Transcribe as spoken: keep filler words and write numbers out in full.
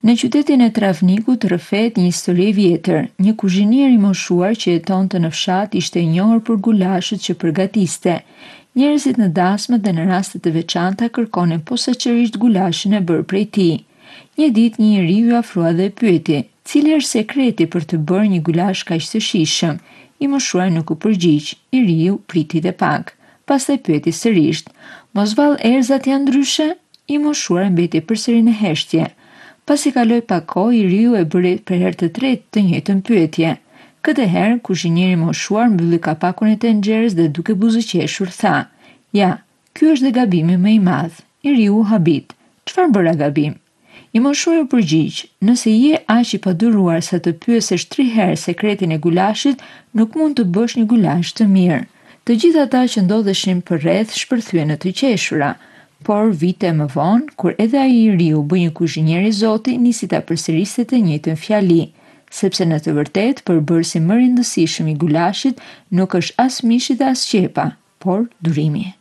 Në qytetin e Travnikut rrëfet një histori e vjetër. Një kuzhinier i moshuar që jetonte në fshat ishte i njohur për gulashët që përgatiste. Njerëzit në dasmë dhe në raste të veçanta kërkonin posaçërisht gulashin e bërë prej tij. Një ditë një njeriu i afrua dhe e pyeti: "Cili është sekreti për të bërë një gulash kaq të shijshëm?" I moshuari nuk u përgjigj. I riu priti dhe pak. Pastaj pyeti sërish: "Mos vallë erëzat janë ndryshe?" I moshuari mbeti përsëri në heshtje. Pasi kaloi pak kohë, i riu e bëri për herë të tretë të njëjtën pyetje. Këtë herë kuzhinieri i moshuar mbylli kapakun e tenxherës dhe duke buzëqeshur tha: "Ja, ky është dhe gabimi më i madh." I riu u habit. "Çfarë bëra gabim?" I moshuari u përgjigj: "Nëse je aq i paduruar sa të pyesësh tri herë sekretin e gulashit, nuk mund të bësh një gulash të mirë." Të gjithë ata që ndodheshin përreth shpërthyen në të qeshura. Por vite më vonë, kur edhe ai i riu bë një kuzhinier i Zotit, nisi ta përsëriste të njëjtën fjali, sepse në të vërtetë përbërësi më rindësishëm i gulashit nuk është as mishi dhe as qepa, por durimi.